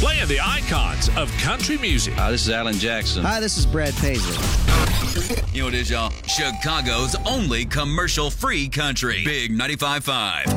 playing the icons of country music. This is Alan Jackson. Hi, this is Brad Paisley. You know what it is, y'all? Chicago's only commercial-free country. Big 95.5.